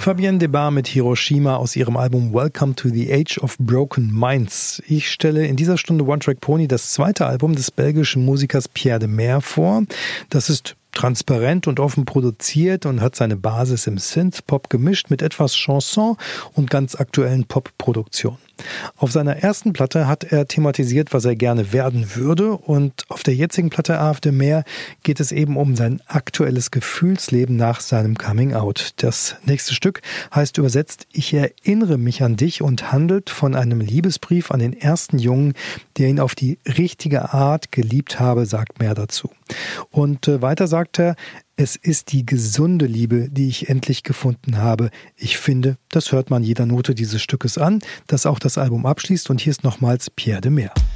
Fabienne Debar mit Hiroshima aus ihrem Album Welcome to the Age of Broken Minds. Ich stelle in dieser Stunde One Track Pony das zweite Album des belgischen Musikers Pierre de Meer vor. Das ist transparent und offen produziert und hat seine Basis im Synth-Pop gemischt mit etwas Chanson und ganz aktuellen Pop-Produktionen. Auf seiner ersten Platte hat er thematisiert, was er gerne werden würde, und auf der jetzigen Platte AfD Meer geht es eben um sein aktuelles Gefühlsleben nach seinem Coming-out. Das nächste Stück heißt übersetzt Ich erinnere mich an dich und handelt von einem Liebesbrief an den ersten Jungen, der ihn auf die richtige Art geliebt habe, sagt Meer dazu. Und weiter sagt er, es ist die gesunde Liebe, die ich endlich gefunden habe. Ich finde, das hört man jeder Note dieses Stückes an, das auch das Album abschließt. Und hier ist nochmals Pierre de Meer.